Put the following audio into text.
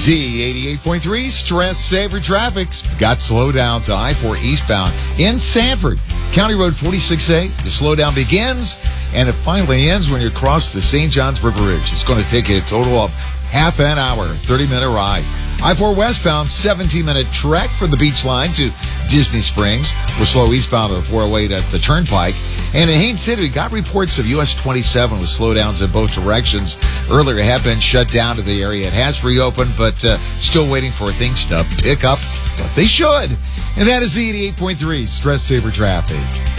Z88.3 Stress Saver Traffic's got slowdowns to I-4 eastbound in Sanford. County Road 46A, the slowdown begins, and it finally ends when you cross the St. Johns River Ridge. It's going to take a total of half an hour, 30-minute ride. I-4 westbound, 17-minute trek from the beach line to Disney Springs. We're slow eastbound of 408 at the Turnpike. And in Haines City, we got reports of US 27 with slowdowns in both directions. Earlier, it had been shut down to the area. It has reopened, but still waiting for things to pick up. But they should. And that is the 88.3 Stress Saver Traffic.